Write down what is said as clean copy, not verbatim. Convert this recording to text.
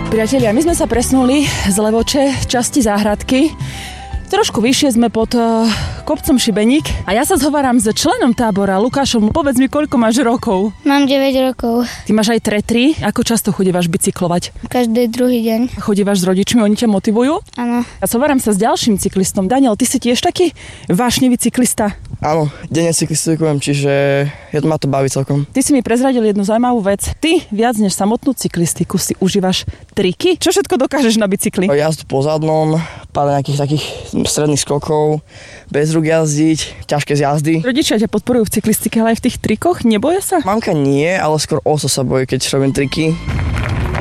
Priatelia, my sme sa presunuli z Levoče, časti záhradky. Trošku vyššie sme pod kopcom Šibeník a ja sa zhováram s členom tábora, Lukášom. Povedz mi, koľko máš rokov? Mám 9 rokov. Ty máš aj tretry. Ako často chodívaš bicyklovať? Každý druhý deň. Chodívaš s rodičmi, oni ťa motivujú? Áno. Ja zhováram sa s ďalším cyklistom. Daniel, ty si tiež taký vášnivý cyklista? Áno, denne cyklistikujem, čiže ma to baví celkom. Ty si mi prezradil jednu zaujímavú vec. Ty viac než samotnú cyklistiku si užívaš triky? Čo všetko dokážeš na bicykli? Jazdu po zadnom, pár nejakých takých stredných skokov, bez rúk jazdiť, ťažké z jazdy. Rodičia ťa podporujú v cyklistike, ale aj v tých trikoch? Neboja sa? Mamka nie, ale skôr oso sa bojí, keď robím triky.